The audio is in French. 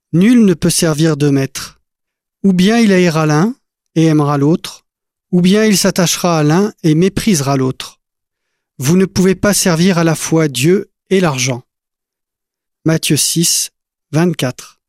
Nul ne peut servir deux maîtres. Ou bien il haïra l'un et aimera l'autre, ou bien il s'attachera à l'un et méprisera l'autre. Vous ne pouvez pas servir à la fois Dieu et l'argent. Matthieu 6, 24.